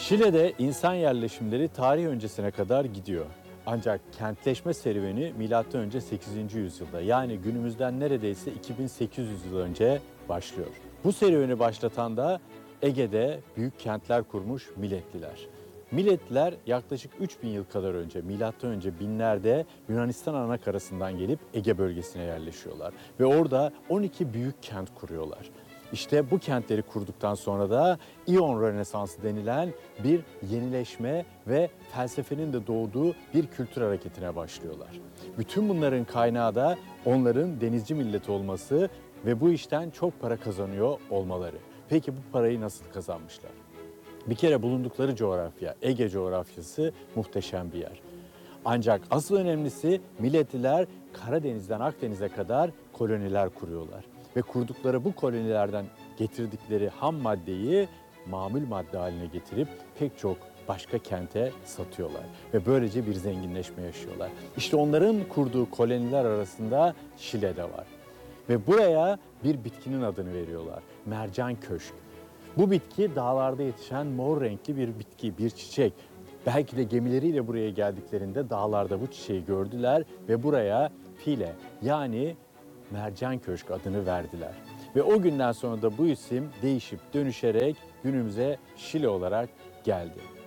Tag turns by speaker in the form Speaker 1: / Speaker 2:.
Speaker 1: Şile'de insan yerleşimleri tarih öncesine kadar gidiyor. Ancak kentleşme serüveni M.Ö. 8. yüzyılda, yani günümüzden neredeyse 2800 yıl önce başlıyor. Bu serüveni başlatan da Ege'de büyük kentler kurmuş Miletliler. Miletliler yaklaşık 3000 yıl kadar önce, M.Ö. binlerde Yunanistan anakarasından gelip Ege bölgesine yerleşiyorlar. Ve orada 12 büyük kent kuruyorlar. İşte bu kentleri kurduktan sonra da İyon Rönesansı denilen bir yenileşme ve felsefenin de doğduğu bir kültür hareketine başlıyorlar. Bütün bunların kaynağı da onların denizci milleti olması ve bu işten çok para kazanıyor olmaları. Peki bu parayı nasıl kazanmışlar? Bir kere bulundukları coğrafya, Ege coğrafyası muhteşem bir yer. Ancak asıl önemlisi Miletliler Karadeniz'den Akdeniz'e kadar koloniler kuruyorlar. Ve kurdukları bu kolonilerden getirdikleri ham maddeyi mamul madde haline getirip pek çok başka kente satıyorlar. Ve böylece bir zenginleşme yaşıyorlar. İşte onların kurduğu koloniler arasında Şile de var. Ve buraya bir bitkinin adını veriyorlar. Mercan köşk. Bu bitki dağlarda yetişen mor renkli bir bitki, bir çiçek. Belki de gemileriyle buraya geldiklerinde dağlarda bu çiçeği gördüler ve buraya File, yani Mercan Köşk adını verdiler. Ve o günden sonra da bu isim değişip dönüşerek günümüze Şile olarak geldi.